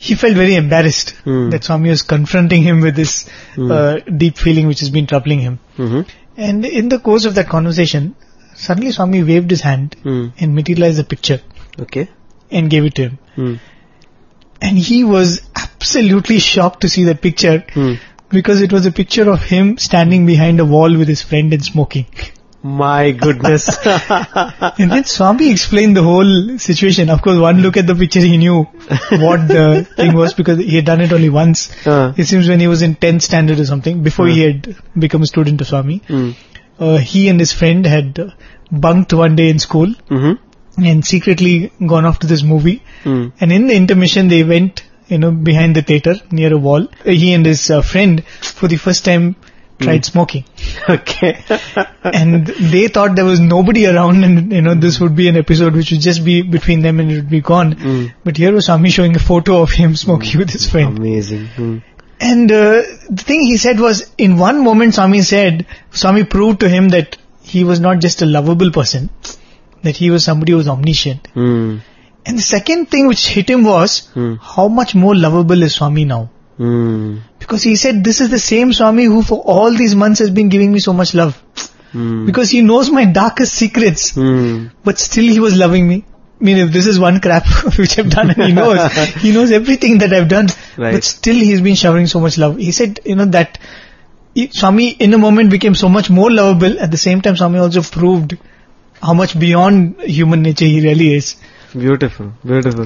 he felt very embarrassed that Swami was confronting him with this deep feeling which has been troubling him. And in the course of that conversation, suddenly Swami waved his hand and materialized the picture. Okay. And gave it to him. And he was absolutely shocked to see that picture because it was a picture of him standing behind a wall with his friend and smoking. My goodness. And then Swami explained the whole situation. Of course, one look at the picture, he knew what the thing was because he had done it only once. It seems when he was in 10th standard or something, before he had become a student of Swami. He and his friend had bunked one day in school and secretly gone off to this movie. And in the intermission, they went, behind the theatre near a wall. He and his friend, for the first time, tried smoking. Okay. And they thought there was nobody around and, this would be an episode which would just be between them and it would be gone. But here was Swami showing a photo of him smoking with his friend. Amazing. And the thing he said was, in one moment Swami proved to him that he was not just a lovable person, that he was somebody who was omniscient. And the second thing which hit him was, how much more lovable is Swami now? Because he said, this is the same Swami who for all these months has been giving me so much love. Because he knows my darkest secrets. But still he was loving me. I mean, if this is one crap which I've done, and he knows everything that I've done. Right. But still he's been showering so much love. He said, that Swami in a moment became so much more lovable. At the same time, Swami also proved how much beyond human nature he really is. Beautiful.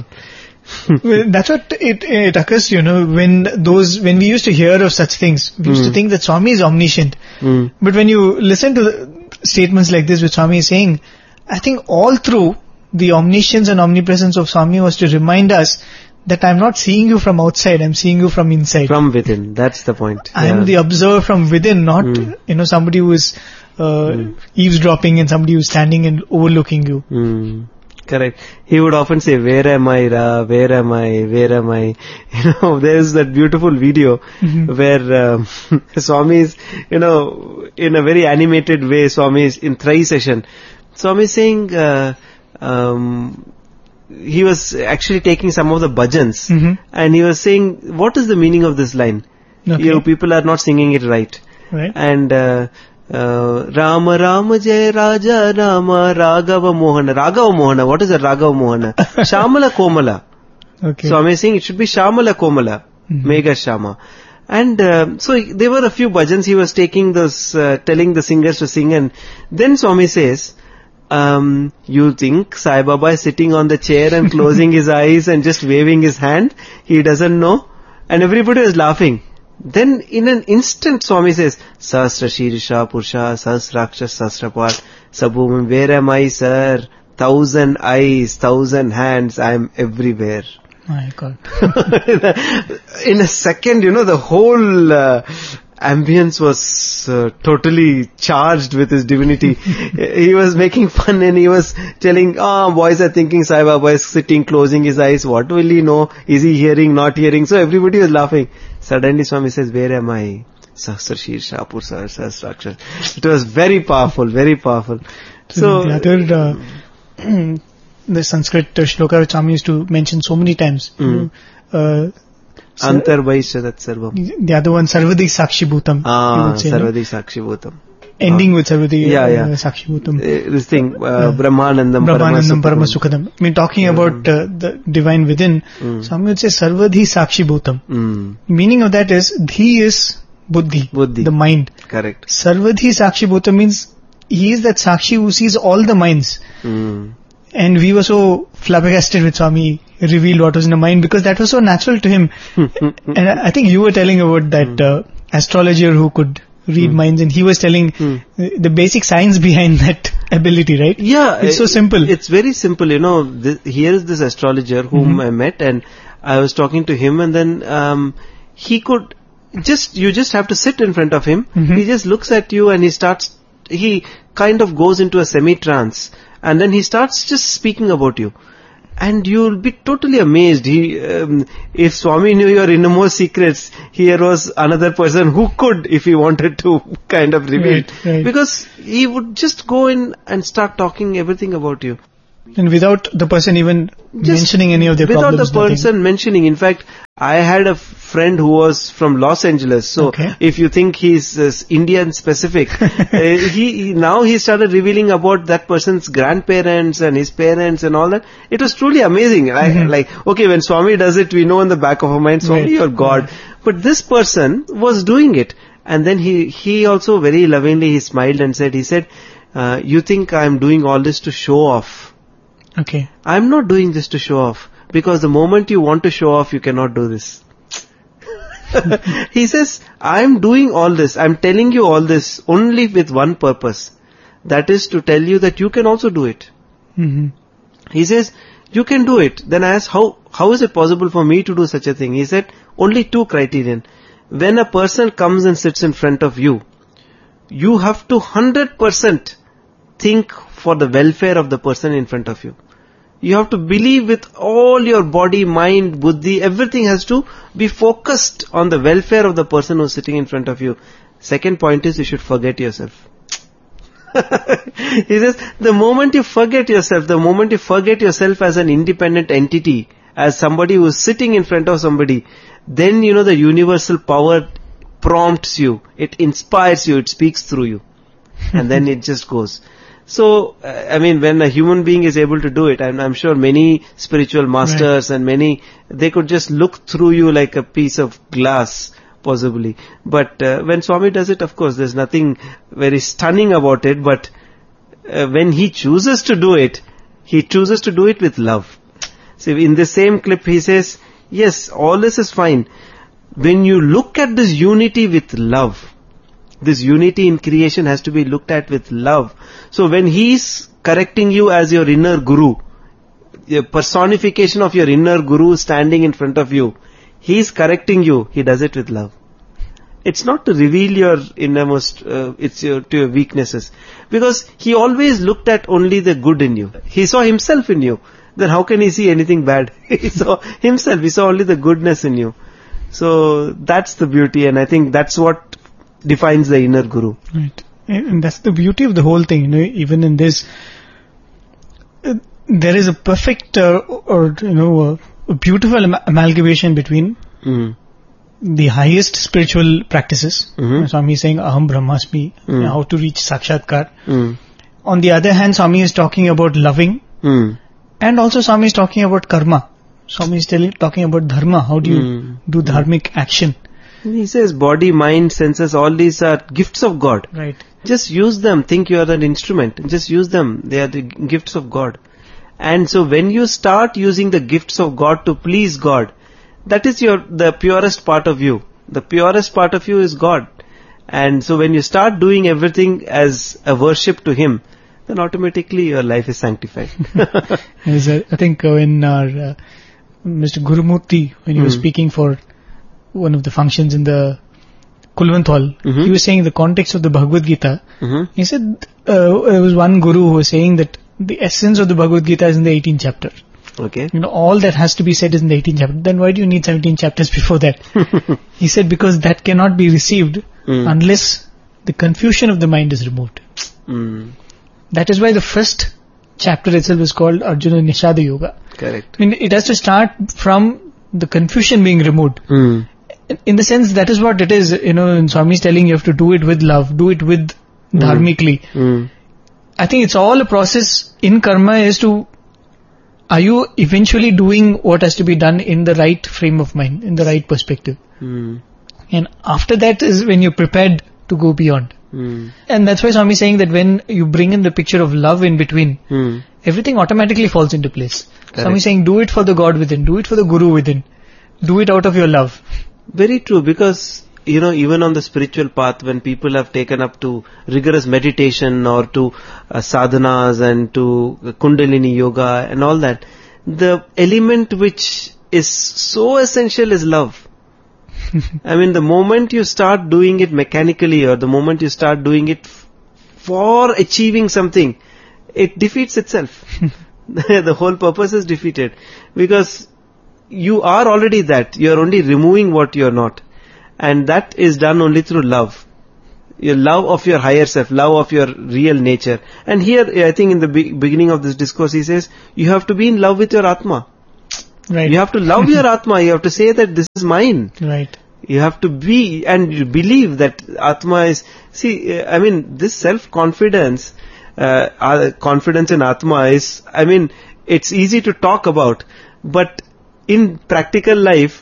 Well, that's what it occurs, when we used to hear of such things, we used to think that Swami is omniscient. But when you listen to the statements like this which Swami is saying, I think all through the omniscience and omnipresence of Swami was to remind us that I'm not seeing you from outside, I'm seeing you from inside. From within, that's the point. I am the observer from within, not, somebody who is eavesdropping and somebody who is standing and overlooking you. Correct. He would often say, where am I, Ra? Where am I? Where am I? There's that beautiful video where Swami is, in a very animated way, Swami is in Trai session. Swami is saying, he was actually taking some of the bhajans and he was saying, what is the meaning of this line? Okay. People are not singing it right. And Rama Rama Jai Raja Rama Raghava Mohana. What is a Raghava Mohana? Shamala Komala. Okay. So I'm saying it should be Shamala Komala. Mega Shama. And so there were a few bhajans he was taking those, telling the singers to sing, and then Swami says, you think Sai Baba is sitting on the chair and closing his eyes and just waving his hand? He doesn't know. And everybody was laughing. Then in an instant Swami says, Sahasra Shirisha Purusha Sahasraksha Sahasrapad Sabhum, where am I, sir? 1,000 eyes, 1,000 hands, I am everywhere. My God. In a second, the whole ambience was totally charged with his divinity. He was making fun and he was telling, boys are thinking Sai Baba is sitting, closing his eyes. What will he know? Is he hearing, not hearing? So everybody was laughing. Suddenly Swami says, where am I? Sahasra Shirsha Purusha Sahasraksha. It was very powerful, very powerful. So the other, the Sanskrit shloka which Swami used to mention so many times. Antar Vaishyadat Sarvam. The other one, Sarvadi Sakshi Bhutam. Sarvadi Sakshi Bhutam. Ending with Sarvadi Sakshi Bhutam. This thing, Brahmanandam Paramasukhadam. I mean, talking about the divine within, Swami would say Sarvadhi Sakshi Bhutam. Meaning of that is, Dhi is Buddhi, the mind. Correct. Sarvadhi Sakshi Bhutam means he is that Sakshi who sees all the minds. And we were so flabbergasted with Swami revealed what was in the mind because that was so natural to him. And I think you were telling about that astrologer who could read minds, and he was telling the basic science behind that ability, right? Yeah. It's so simple. It's very simple, here is this astrologer whom I met, and I was talking to him, and then he could you just have to sit in front of him. He just looks at you and he kind of goes into a semi-trance, and then he starts just speaking about you. And you'll be totally amazed. If Swami knew your innermost secrets, here was another person who could, if he wanted to, kind of reveal. Right. Because he would just go in and start talking everything about you. And without the person even mentioning any of their problems. Without the person mentioning. In fact, I had a friend who was from Los Angeles, so if you think he's Indian specific, now he started revealing about that person's grandparents and his parents and all that. It was truly amazing. Like, okay, when Swami does it, we know in the back of our mind, Swami, you're God. But this person was doing it. And then he also very lovingly, he smiled and said, you think I'm doing all this to show off. Okay. I'm not doing this to show off. Because the moment you want to show off, you cannot do this. He says, I'm doing all this, I'm telling you all this only with one purpose. That is to tell you that you can also do it. Mm-hmm. He says, you can do it. Then I asked, how is it possible for me to do such a thing? He said, only 2 criterion. When a person comes and sits in front of you, you have to 100% think for the welfare of the person in front of you. You have to believe with all your body, mind, buddhi, everything has to be focused on the welfare of the person who's sitting in front of you. Second point is you should forget yourself. He says, the moment you forget yourself as an independent entity, as somebody who's sitting in front of somebody, then the universal power prompts you, it inspires you, it speaks through you. And then it just goes. So, when a human being is able to do it, and I'm sure many spiritual masters and they could just look through you like a piece of glass, possibly. But when Swami does it, of course, there's nothing very stunning about it, but when he chooses to do it, he chooses to do it with love. See, in the same clip, he says, yes, all this is fine. When you look at this unity with love, this unity in creation has to be looked at with love. So when he's correcting you as your inner guru, the personification of your inner guru standing in front of you, he's correcting you, he does it with love. It's not to reveal your innermost, to your weaknesses. Because he always looked at only the good in you. He saw himself in you. Then how can he see anything bad? He saw himself, he saw only the goodness in you. So that's the beauty, and I think that's what defines the inner guru. Right. And that's the beauty of the whole thing, even in this, there is a perfect, a beautiful amalgamation between the highest spiritual practices. Swami is saying, Aham Brahmasmi, how to reach Sakshatkar. On the other hand, Swami is talking about loving, and also Swami is talking about karma. Swami is talking about dharma, how do you do dharmic action. He says body, mind, senses, all these are gifts of God. Right. Just use them. Think you are an instrument. Just use them. They are the gifts of God. And so when you start using the gifts of God to please God, that is the purest part of you. The purest part of you is God. And so when you start doing everything as a worship to Him, then automatically your life is sanctified. I think when our Mr. Gurumurti, when he was speaking for one of the functions in the Kulwant Hall, he was saying in the context of the Bhagavad Gita, he said there was one guru who was saying that the essence of the Bhagavad Gita is in the 18th chapter. Okay. All that has to be said is in the 18th chapter. Then why do you need 17 chapters before that? He said because that cannot be received unless the confusion of the mind is removed. That is why the first chapter itself is called Arjuna Nishada Yoga. Correct. It has to start from the confusion being removed. In the sense, that is what it is. And Swami is telling you have to do it with love, do it with dharmically. I think it's all a process in karma is are you eventually doing what has to be done in the right frame of mind, in the right perspective. And after that is when you're prepared to go beyond. And that's why Swami is saying that when you bring in the picture of love in between, everything automatically falls into place. Swami is saying do it for the God within, do it for the Guru within, do it out of your love. Very true, because even on the spiritual path, when people have taken up to rigorous meditation or to sadhanas and to Kundalini yoga and all that, the element which is so essential is love. The moment you start doing it mechanically or the moment you start doing it for achieving something, it defeats itself. The whole purpose is defeated, because you are already that. You are only removing what you are not. And that is done only through love. Your love of your higher self, love of your real nature. And here, I think in the beginning of this discourse, he says, you have to be in love with your Atma. Right. You have to love your Atma. You have to say that this is mine. Right. You have to be and you believe that Atma is. See, I mean, this self-confidence, confidence in Atma is. I mean, it's easy to talk about, but in practical life,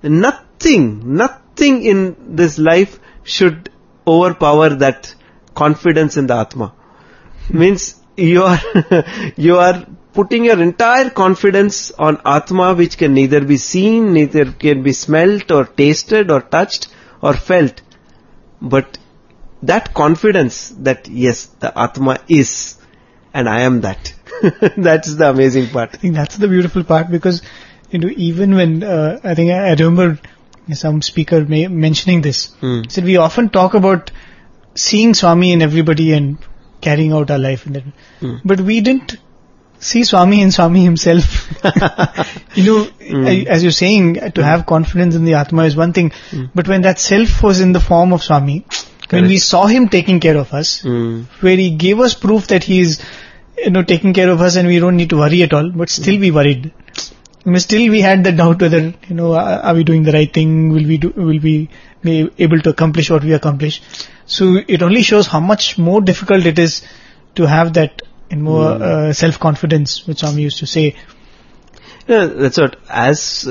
nothing in this life should overpower that confidence in the Atma. Means you are putting your entire confidence on Atma, which can neither be seen, neither can be smelt or tasted or touched or felt. But that confidence that yes, the Atma is and I am that. That's the amazing part. I think that's the beautiful part, because even when I think I remember some speaker mentioning this, he said we often talk about seeing Swami in everybody and carrying out our life in that, but we didn't see Swami in Swami himself. As you're saying, to have confidence in the Atma is one thing, but when that self was in the form of Swami, when we saw him taking care of us, where he gave us proof that he is taking care of us and we don't need to worry at all, but still we worried. Still we had the doubt whether, are we doing the right thing? Will we be able to accomplish what we accomplish? So it only shows how much more difficult it is to have that more self-confidence, which Swami used to say. Yeah, that's what, as,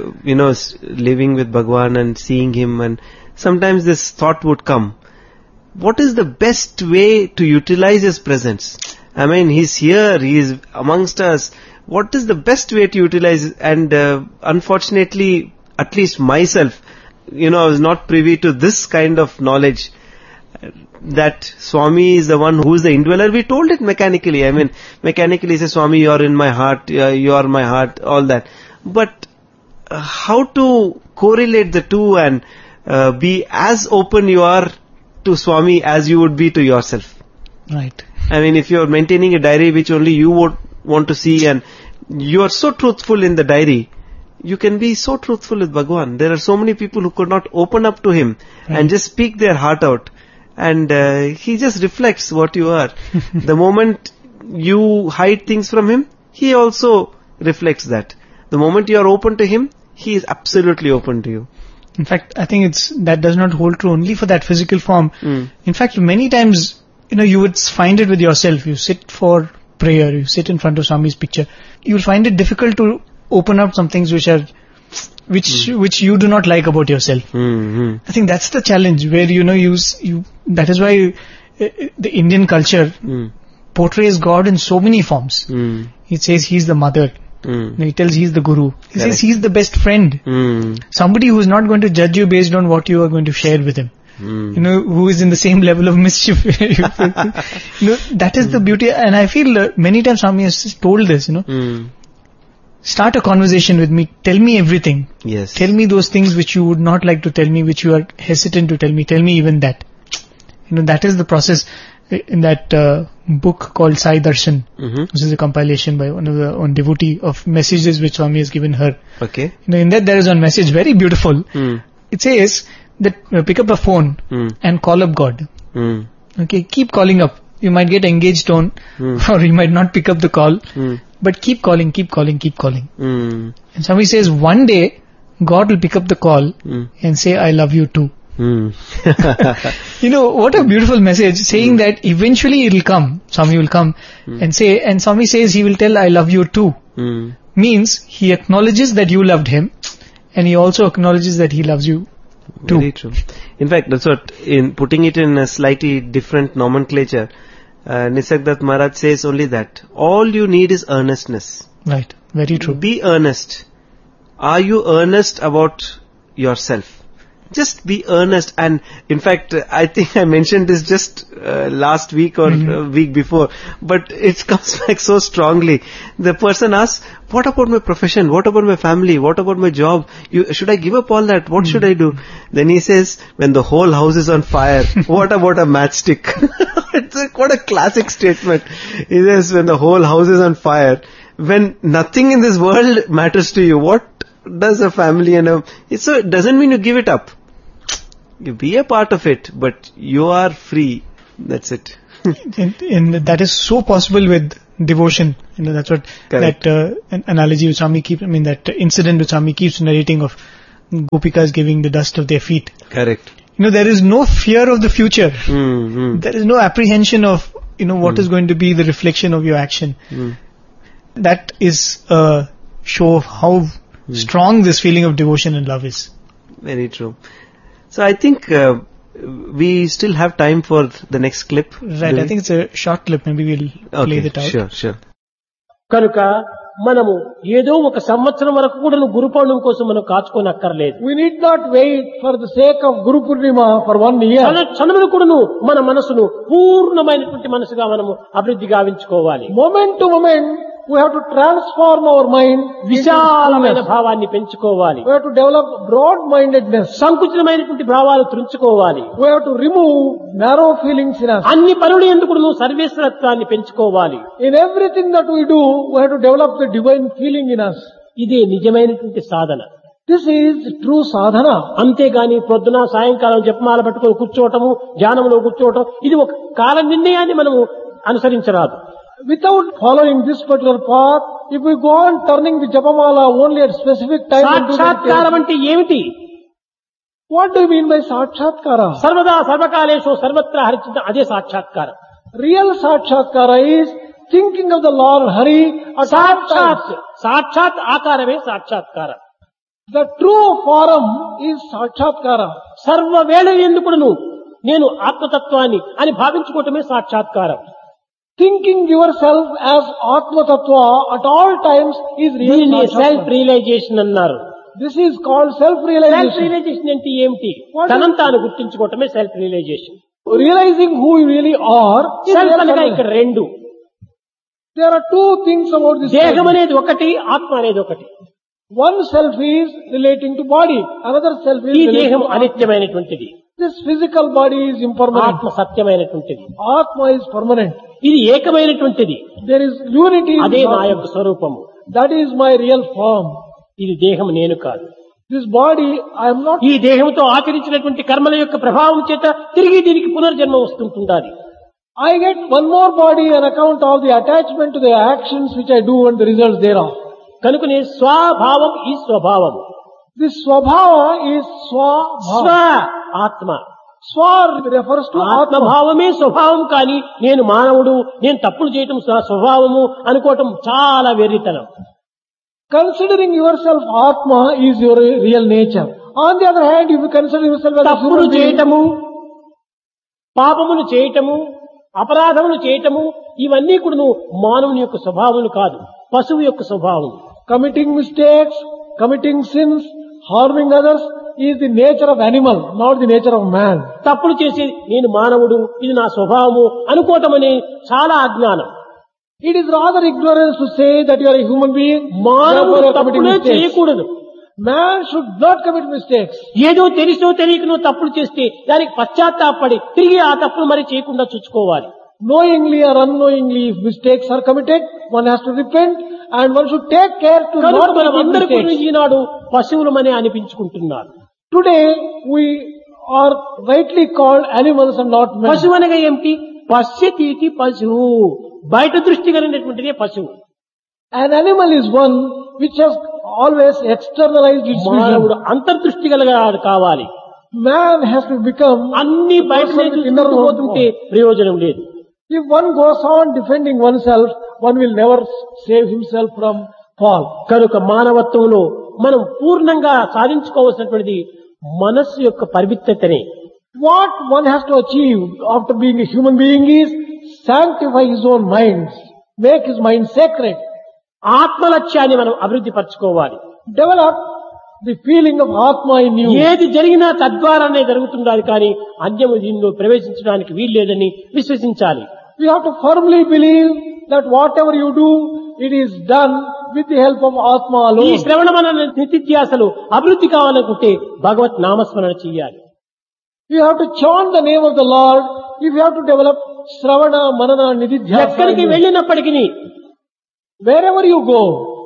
living with Bhagwan and seeing him, and sometimes this thought would come, what is the best way to utilize his presence? I mean, he's here, he is amongst us. What is the best way to utilize? And unfortunately, at least myself, I was not privy to this kind of knowledge, that Swami is the one who is the indweller. We told it mechanically. I mean, mechanically say, Swami, you are in my heart, you are my heart, all that. But how to correlate the two and be as open you are to Swami as you would be to yourself. Right. I mean, if you are maintaining a diary which only you would want to see, and you are so truthful in the diary, you can be so truthful with Bhagwan. There are so many people who could not open up to him and just speak their heart out. And he just reflects what you are. The moment you hide things from him, he also reflects that. The moment you are open to him, he is absolutely open to you. In fact, I think that does not hold true only for that physical form. In fact, many times, you would find it with yourself. You sit for prayer, you sit in front of Swami's picture. You will find it difficult to open up some things which you do not like about yourself. I think that's the challenge, where that is why the Indian culture portrays God in so many forms. It says he's the mother. He tells he's the guru. He says he's the best friend. Somebody who is not going to judge you based on what you are going to share with him. Who is in the same level of mischief. That is the beauty. And I feel many times Swami has told this, start a conversation with me. Tell me everything. Yes. Tell me those things which you would not like to tell me, which you are hesitant to tell me. Tell me even that. That is the process in that book called Sai Darshan, which is a compilation by one devotee of messages which Swami has given her. Okay. In that there is one message, very beautiful. It says that pick up a phone and call up God. Okay, keep calling up. You might get engaged tone, or you might not pick up the call, but keep calling. And Swami says one day God will pick up the call and say, I love you too. What a beautiful message, saying that eventually it will come, Swami will come and say, and Swami says he will tell, I love you too. Means he acknowledges that you loved him, and he also acknowledges that he loves you too. Very true. In fact, that's what, in putting it in a slightly different nomenclature, Nisargadatta Maharaj says only that all you need is earnestness. Right, very true. Be earnest. Are you earnest about yourself? Just be earnest. And in fact, I think I mentioned this just last week or week before, but it comes back so strongly. The person asks, what about my profession? What about my family? What about my job? Should I give up all that? What should I do? Then he says, when the whole house is on fire, what about a matchstick? What a classic statement. He says, when the whole house is on fire, when nothing in this world matters to you, what does a family so it doesn't mean you give it up. You be a part of it, but you are free. That's it. And that is so possible with devotion. That's what Correct. that analogy which Swami keeps. That incident which Swami keeps narrating of Gopikas giving the dust of their feet. Correct. There is no fear of the future. Mm-hmm. There is no apprehension of what is going to be the reflection of your action. That is a show of how strong this feeling of devotion and love is. Very true. So I think we still have time for the next clip. Right, I think it's a short clip. Maybe we'll play that out. Sure. కనుక మనము ఏదో ఒక సంవత్సరం వరకు కూడా గురు పౌర్ణమి కోసం మనం కాచుకోనక్కర్లేదు. We need not wait for the sake of Guru Purnima for 1 year. క్షణములు కూడాను మన మనసును పూర్ణమైనటువంటి మనసుగా మనము అభివృద్ధి గావించుకోవాలి. Moment to moment, we have to transform our mind. విశాలమైన భావాన్ని పెంచుకోవాలి. We have to develop broad-mindedness. సంకుచితమైనటువంటి భావాలు త్రుంచుకోవాలి. We have to remove narrow feelings in us. అన్ని పనులు ఎందుకు సర్వేశ్వరత్వాన్ని పెంచుకోవాలి. In everything that we do, we have to develop the divine feeling in us. ఇదే నిజమైనటువంటి సాధన. This is true sadhana. అంతేగాని పొద్దున సాయంకాలం జపమాల పట్టుకొని కూర్చోవటము, ధ్యానంలో కూర్చోవటం, ఇది ఒక కాల నిర్ణయాన్ని మనము అనుసరించరాదు. Without following this particular path, if we go on turning the japamala only at specific time, సాక్షాత్కారం అంటే ఏమిటి? what do you mean by sakshatkara? సర్వదా సర్వకాలేషు సర్వత్రా హరిచింత, అదే సాక్షాత్కారం. Real sakshatkara is thinking of the Lord Hari at all times. సాక్షాత్ ఆకారమే సాక్షాత్కారం. The true form is sakshatkara. సర్వవేళ ఎందుకును నేను ఆత్మతత్వాన్ని అని భావించుకోవటమే సాక్షాత్కారం. Thinking yourself as Atma Tattva at all times is real దీనిని సెల్ఫ్ sakshatkara. రియలైజేషన్ అన్నారు. This is called self self-realization. Realisation అంటే ఏమిటి? తనంత తాను గుర్తించుకోవటమే self realisation. Realizing who you really are is self real అనగా ఇక్కడ self. రెండు. There are two things about this. దేహం self. అనేది ఒకటి, ఆత్మ అనేది ఒకటి. One self is relating to body. Another self is ఈ relating దేహం to Atma. అనిత్యమైనటువంటిది, This physical body is impermanent. ఆత్మ సత్యమైనటువంటిది. Atma is permanent. ఇది ఏకమైనటువంటిది, There is unity in అదే this నా Atma. యొక్క స్వరూపము. That is my real form. ఇది దేహం నేను కాదు. This body, I am not. ఈ దేహంతో ఆచరించినటువంటి కర్మల యొక్క ప్రభావం చేత తిరిగి దీనికి పునర్జన్మ వస్తుంటుండాలి. I get one more body on account of the attachment to the actions which I do and the results thereof. కనుకనే స్వభావం ఈ స్వభావం. This swabhava is స్వ swabhava. ఆత్మ. Swa refers to Atma. ఆత్మభావమే స్వభావం, కానీ నేను మానవుడు, నేను తప్పులు చేయటం స్వభావము అనుకోవటం చాలా వెర్రితనం. Considering yourself Atma is your real nature. On the other hand, if you consider yourself as a తప్పులు human being, చేయటము, పాపములు చేయటము, అపరాధములు చేయటము, ఇవన్నీ కూడా మానవుని యొక్క స్వభావములు కాదు, పశువు యొక్క స్వభావం. committing mistakes, committing sins, harming others is the nature of animal, not the nature of man. తప్పులు చేసి నేను మానవుడు, ఇది నా స్వభావము అనుకోవటం అనే చాలా అజ్ఞానం. It is rather ignorance to say that you are a human being. మానవుడు therefore you are committing తప్పులే mistakes. చేయకూడదు. Man should not commit mistakes. ఏదో తెలిసో తెలియకనో తప్పులు చేస్తే దానికి పశ్చాత్తాపడి తిరిగి ఆ తప్పులు మరి చేయకుండా చూసుకోవాలి. Knowingly or unknowingly, if mistakes are committed, one has to repent and one should take care to కనుక not మనం commit అందరూ కూడా mistakes. Eenadu పశువులమనే అనిపించుకుంటున్నారు. Today, we are rightly called animals and not men. పశువు అనగా ఏమిటి? పశ్యతీతి పశువు, బయట దృష్టి కలిగినటువంటిదే పశువు. An animal is one which has always externalized its మానవుడు vision. అంతర్దృష్టి కలిగాడు కావాలి. Man has to become, అన్ని బయట పోతుంటే ప్రయోజనం లేదు. if one goes on defending oneself, one will never save himself from fall. కనుక మానవత్వంలో మనం పూర్ణంగా సాధించుకోవాల్సినటువంటిది మనస్సు యొక్క పరిమితతనే. What one has to achieve after being a human being is sanctify his own mind, make his mind sacred, ఆత్మలక్ష్యాన్ని మనం అభివృద్ధి పరచుకోవాలి. develop the feeling of Atma in you. ఏది జరిగినా తద్వారానే జరుగుతుండాలి, కానీ అన్యము దీనిలో ప్రవేశించడానికి వీల్లేదని విశ్వసించాలి. We have to firmly believe that whatever you do, it is done with the help of Atma ఈ alone. శ్రవణ మనన నిత్యాసలు అభివృద్ధి కావాలనుకుంటే భగవత్ నామస్మరణ చెయ్యాలి. You have to chant the name of the Lord. If you have to develop Sravana, Manana, ఎక్కడికి Nididhyasa, వెళ్ళినప్పటికీ wherever you go,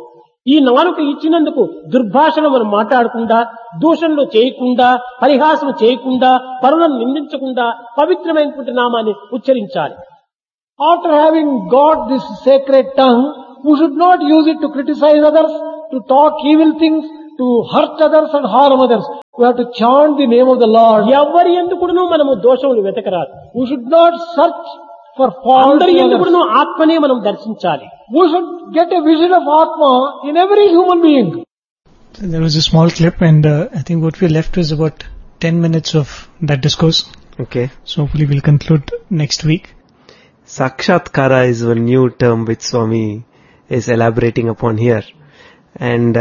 ఈ నాలుక ఇచ్చినందుకు దుర్భాషను మనం మాట్లాడకుండా, దూషణలు చేయకుండా, పరిహాసం చేయకుండా, పరులను నిందించకుండా పవిత్రమైనటువంటి నామాన్ని ఉచ్చరించాలి. After having got this sacred tongue, we should not use it to criticize others, to talk evil things, to hurt others and harm others. We have to chant the name of the Lord. ఎవరి ఎందుకును మనము దోషములు వెతకరాదు. We should not search for faults అందరి in ఎందుకును others. ఆత్మనే మనం దర్శించాలి. We should get a vision of Atma in every human being. So there was a small clip, and I think what we left was about 10 minutes of that discourse. Okay. So hopefully we'll conclude next week. Sakshatkara is a new term which Swami is elaborating upon here. And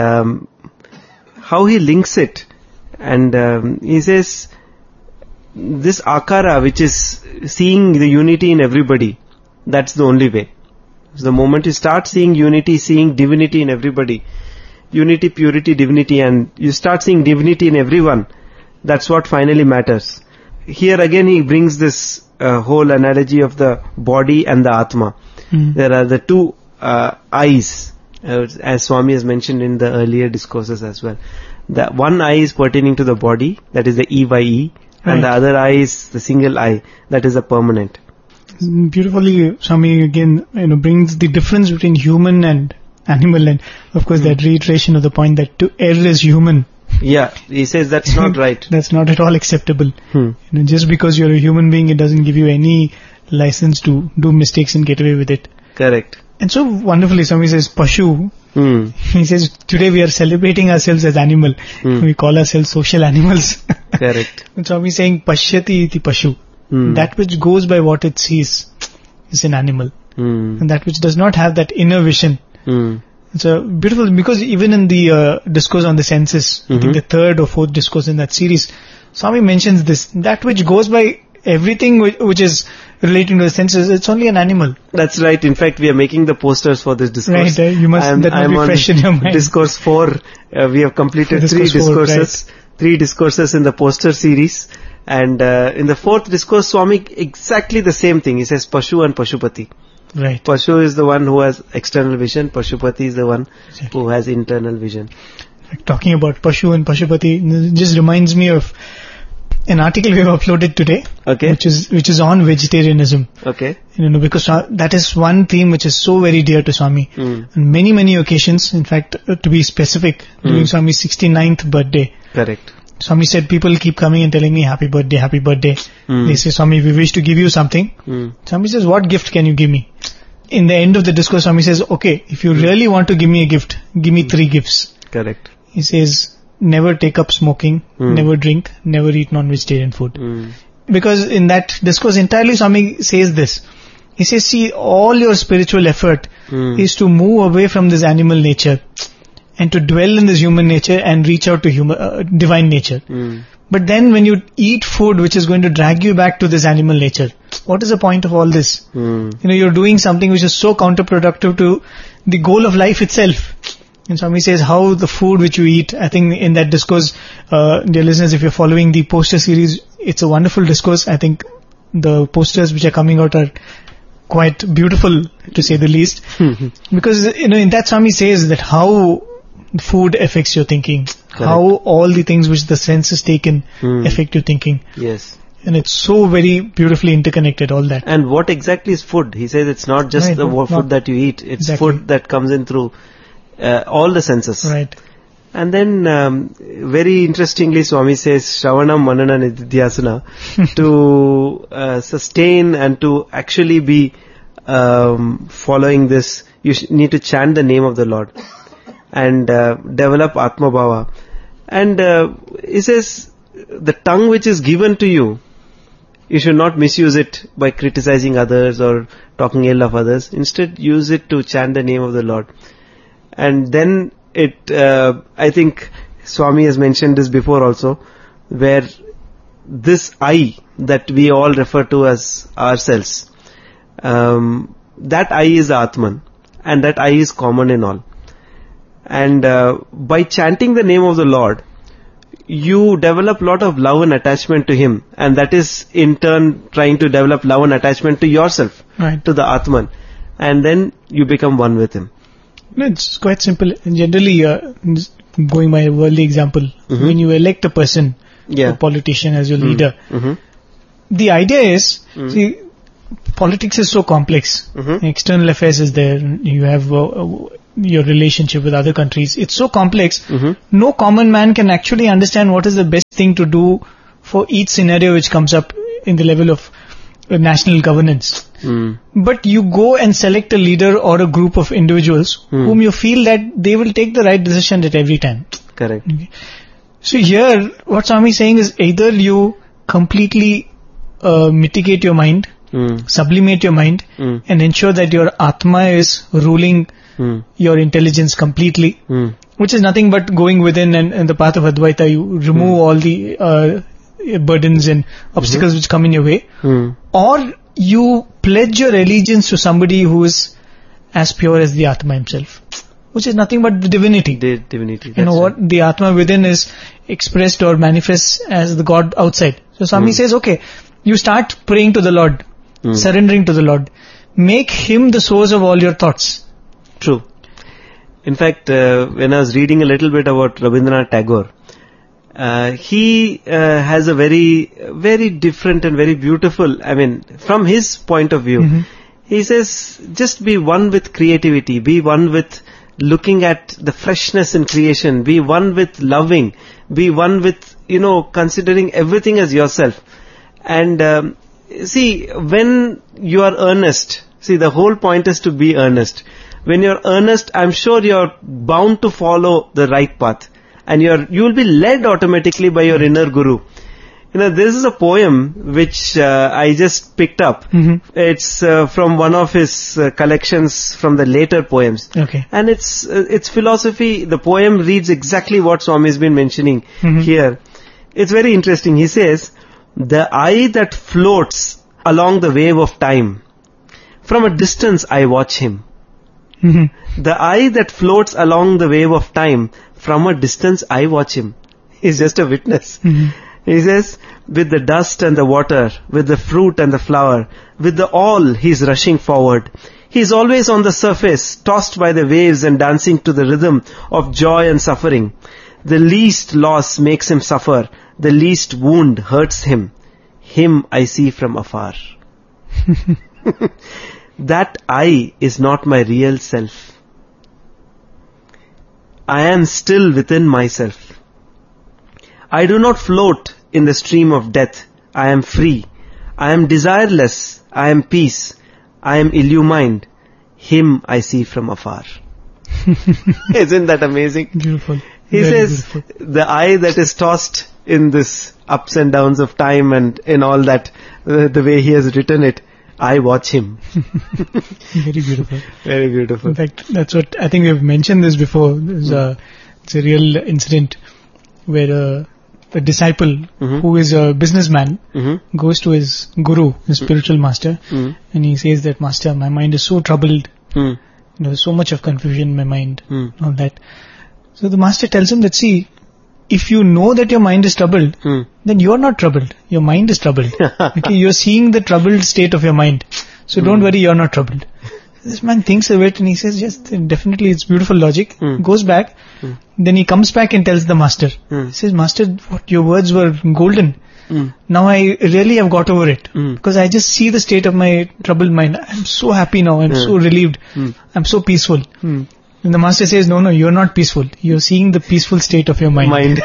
how he links it. And he says, this akara, which is seeing the unity in everybody, that's the only way. So the moment you start seeing unity, seeing divinity in everybody, unity, purity, divinity, and you start seeing divinity in everyone, that's what finally matters. Here again he brings this whole analogy of the body and the Atma. There are the two eyes, as Swami has mentioned in the earlier discourses as well. The one eye is pertaining to the body, that is the E-Y-E, and the other eye is the single eye, that is the permanent. Beautifully, Swami again, brings the difference between human and animal, and of course that reiteration of the point that to err is human. Yeah, he says that's not right. That's not at all acceptable. Just because you're a human being, it doesn't give you any license to do mistakes and get away with it. Correct. And so wonderfully, Swami says, Pashu. He says, today we are celebrating ourselves as animal. We call ourselves social animals. Correct. And Swami is saying, Pashyati iti Pashu. That which goes by what it sees is an animal. And that which does not have that inner vision. It's beautiful, because even in the discourse on the senses, I think the third or fourth discourse in that series, Swami mentions this, that which goes by everything which is relating to the senses, it's only an animal. That's right. In fact, we are making the posters for this discourse. Right, you must, that must be fresh in your mind. Discourse 4, we have completed 3 discourses, 3 discourses in the poster series. And in the 4th discourse, Swami, exactly the same thing. He says Pashu and Pashupati. Right. Pashu is the one who has external vision. Pashupati is the one who has internal vision. Talking about Pashu and Pashupati, just reminds me of an article we have uploaded today. Okay. Which is on vegetarianism. Okay. Because that is one theme which is so very dear to Swami. On many occasions, in fact, to be specific, during Swami's 69th birthday. Correct. Swami said, people keep coming and telling me, happy birthday, happy birthday. They say, Swami, we wish to give you something. Swami says, what gift can you give me? In the end of the discourse, Swami says, okay, if you really want to give me a gift, give me 3 gifts. Correct. He says, never take up smoking, never drink, never eat non-vegetarian food. Because in that discourse entirely, Swami says this. He says, see, all your spiritual effort is to move away from this animal nature and to dwell in this human nature and reach out to divine nature. But then when you eat food which is going to drag you back to this animal nature, what is the point of all this? You're doing something which is so counterproductive to the goal of life itself. And Swami says how the food which you eat, I think in that discourse, dear listeners, if you're following the poster series, it's a wonderful discourse. I think the posters which are coming out are quite beautiful, to say the least. Because, in that Swami says that how food affects your thinking. Correct. How all the things which the senses take in affect your thinking. Yes. And it's so very beautifully interconnected, all that. And what exactly is food? He says it's not just the food that you eat. It's food that comes in through all the senses. Right. And then, very interestingly, Swami says, Shravanam, Manana, Nidhyasana, to sustain and to actually be following this, you need to chant the name of the Lord and develop Atma Bhava. And he says, the tongue which is given to you, you should not misuse it by criticizing others or talking ill of others. Instead, use it to chant the name of the Lord. And then I think Swami has mentioned this before also, where this I that we all refer to as ourselves, that I is Atman, and that I is common in all. And by chanting the name of the Lord, you develop a lot of love and attachment to Him, and that is in turn trying to develop love and attachment to yourself, to the Atman, and then you become one with Him. It's quite simple. Generally, going by a worldly example, when you elect a person, a politician as your leader, the idea is, see, politics is so complex. Mhm. External affairs is there. You have your relationship with other countries. It's so complex. Mhm. No common man can actually understand what is the best thing to do for each scenario which comes up in the level of national governance. Mm. But you go and select a leader or a group of individuals whom you feel that they will take the right decision at every time. Correct. So here, what Swami is saying is either you completely mitigate your mind, Mm. sublimate your mind, Mm. and ensure that your Atma is ruling Mm. your intelligence completely, Mm. which is nothing but going within and the path of Advaita. You remove all the burdens and obstacles which come in your way. Mm. Or you pledge your allegiance to somebody who is as pure as the Atma himself, which is nothing but divinity. Divinity. You know what? The Atma within is expressed or manifests as the God outside. So Swami says, okay, you start praying to the Lord, surrendering to the Lord. Make Him the source of all your thoughts. True. In fact, when I was reading a little bit about Rabindranath Tagore, he has a very, very different and very beautiful, from his point of view, he says, just be one with creativity, be one with looking at the freshness in creation, be one with loving, be one with, considering everything as yourself. And see, when you are earnest, the whole point is to be earnest. When you're earnest, I'm sure you're bound to follow the right path. And you will be led automatically by your inner guru. This is a poem which I just picked up. It's from one of his collections from the later poems. Okay. And it's philosophy. The poem reads exactly what Swami has been mentioning here. It's very interesting. He says, the eye that floats along the wave of time. From a distance I watch him. The eye that floats along the wave of time. From a distance I watch him. He's just a witness. He says, with the dust and the water, with the fruit and the flower, with the all he's rushing forward. He's always on the surface, tossed by the waves and dancing to the rhythm of joy and suffering. The least loss makes him suffer. The least wound hurts him. Him I see from afar. That I is not my real self. I am still within myself. I do not float in the stream of death. I am free. I am desireless. I am peace. I am illumined. Him I see from afar. Isn't that amazing? Beautiful. He Very says, beautiful. the eye that is tossed in this ups and downs of time and in all that, the way he has written it, I watch him. Very beautiful. Very beautiful. In fact, that's what I think we have mentioned this before. It's a real incident where a disciple who is a businessman goes to his guru, his spiritual master, and he says that, Master, my mind is so troubled. There's so much of confusion in my mind, all that. So the master tells him that, see, if you know that your mind is troubled, then you're not troubled. Your mind is troubled. Okay, you're seeing the troubled state of your mind. So don't worry, you're not troubled. This man thinks of it and he says, yes, definitely it's beautiful logic. Goes back. Then he comes back and tells the master. He says, Master, what your words were golden. Now I really have got over it. Because I just see the state of my troubled mind. I'm so happy now. I'm so relieved. I'm so peaceful. And the master says, no, you're not peaceful. You're seeing the peaceful state of your mind.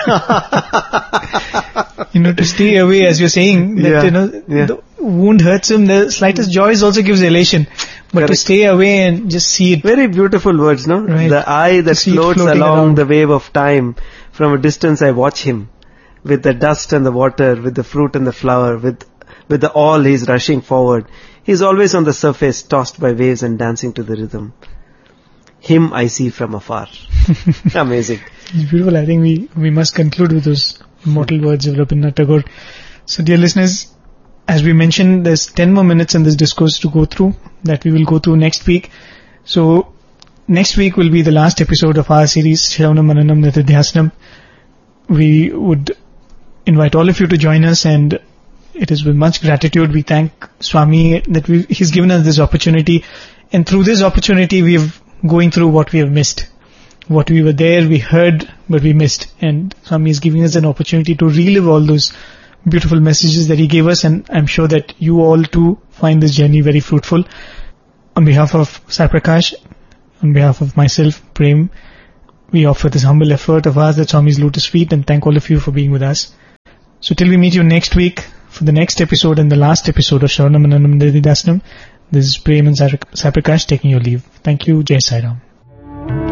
To stay away, as you're saying, that, the wound hurts him, the slightest joy also gives elation. But to stay away and just see it. Very beautiful words, no? Right. The eye that floats along the wave of time. From a distance I watch him. With the dust and the water, with the fruit and the flower, with the all he's rushing forward. He's always on the surface, tossed by waves and dancing to the rhythm. Him I see from afar. Amazing. It's beautiful. I think we must conclude with those immortal words of Rabindranath Tagore. So dear listeners, as we mentioned, there's 10 more minutes in this discourse to go through that we will go through next week. So next week will be the last episode of our series, Shravanam Mananam Nitidhyasanam. We would invite all of you to join us, and it is with much gratitude we thank Swami that he's given us this opportunity, and through this opportunity we've going through what we have missed. What we were there, we heard, but we missed. And Swami is giving us an opportunity to relive all those beautiful messages that he gave us, and I'm sure that you all too find this journey very fruitful. On behalf of Sai Prakash, on behalf of myself, Prem, we offer this humble effort of ours at Swami's Lotus Feet and thank all of you for being with us. So till we meet you next week for the next episode and the last episode of Shravanam Mananam Nididhasanam, this is Prem and Sai Prakash taking your leave. Thank you. Jai Sai Ram.